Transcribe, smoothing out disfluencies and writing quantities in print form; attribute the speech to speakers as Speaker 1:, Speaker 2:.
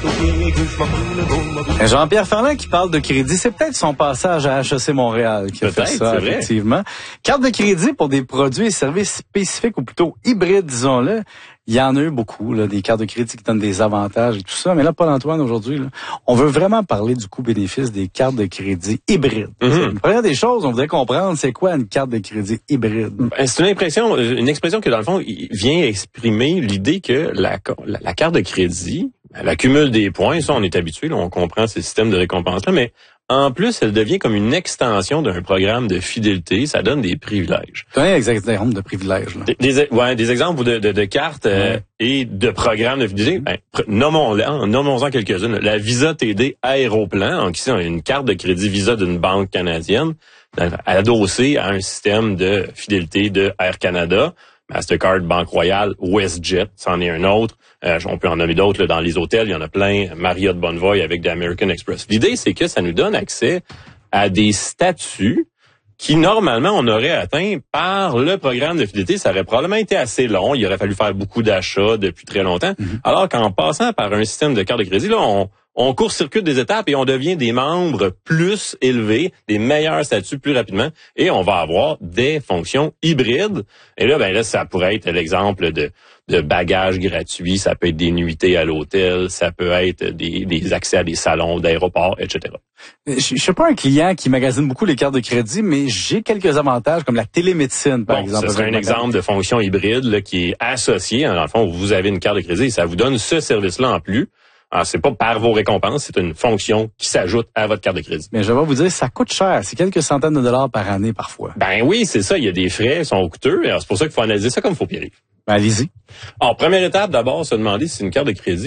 Speaker 1: Jean-Pierre Ferland qui parle de crédit, c'est peut-être son passage à HEC Montréal qui a fait ça, effectivement. Carte de crédit pour des produits et services spécifiques ou plutôt hybrides, disons-le. Il y en a eu beaucoup, là, des cartes de crédit qui donnent des avantages et tout ça. Mais là, Paul-Antoine, aujourd'hui, là, on veut vraiment parler du coût-bénéfice des cartes de crédit hybrides. La première des choses, on voudrait comprendre, c'est quoi une carte de crédit hybride?
Speaker 2: C'est une expression que, dans le fond, vient exprimer l'idée que la carte de crédit, elle accumule des points. Ça, on est habitué, là, on comprend ces systèmes de récompense-là, mais en plus, elle devient comme une extension d'un programme de fidélité. Ça donne des privilèges.
Speaker 1: Tu as un exemple de privilèges, là.
Speaker 2: Des exemples de cartes et de programmes de fidélité. Nommons-en quelques-unes. La Visa TD Aéroplan, donc ici, on a une carte de crédit Visa d'une banque canadienne adossée à un système de fidélité de Air Canada, Mastercard, Banque Royale, WestJet, c'en est un autre. On peut en nommer d'autres là, dans les hôtels, il y en a plein. Marriott Bonvoy avec de American Express. L'idée, c'est que ça nous donne accès à des statuts qui, normalement, on aurait atteint par le programme de fidélité. Ça aurait probablement été assez long. Il aurait fallu faire beaucoup d'achats depuis très longtemps. Alors qu'en passant par un système de carte de crédit, là, on court-circuite des étapes et on devient des membres plus élevés, des meilleurs statuts plus rapidement, et on va avoir des fonctions hybrides. Et là, ça pourrait être l'exemple de bagages gratuits, ça peut être des nuitées à l'hôtel, ça peut être des accès à des salons d'aéroports, etc.
Speaker 1: Je suis pas un client qui magasine beaucoup les cartes de crédit, mais j'ai quelques avantages comme la télémédecine, par exemple.
Speaker 2: Ce serait un exemple de fonction hybride là, qui est associée. Dans le fond, vous avez une carte de crédit et ça vous donne ce service-là en plus. Alors, c'est pas par vos récompenses, c'est une fonction qui s'ajoute à votre carte de crédit.
Speaker 1: Mais je vais vous dire, ça coûte cher. C'est quelques centaines de dollars par année, parfois.
Speaker 2: Ben oui, c'est ça. Il y a des frais, ils sont coûteux. Alors, c'est pour ça qu'il faut analyser ça comme faut, Pierre-Yves.
Speaker 1: Ben, allez-y.
Speaker 2: Alors, première étape, d'abord, se demander si une carte de crédit